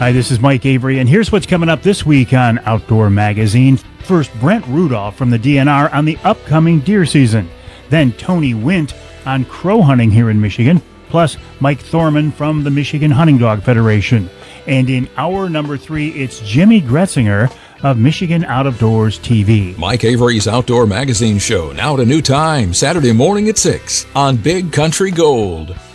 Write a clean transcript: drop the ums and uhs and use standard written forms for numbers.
Hi, this is Mike Avery, and here's what's coming up this week on Outdoor Magazine. First, Brent Rudolph from the DNR on the upcoming deer season. Then Tony Wint on crow hunting here in Michigan. Plus, Mike Thorman from the Michigan Hunting Dog Federation. And in hour number 3, it's Jimmy Gretzinger of Michigan Out of Doors TV. Mike Avery's Outdoor Magazine Show, now at a new time, Saturday morning at 6 on Big Country Gold.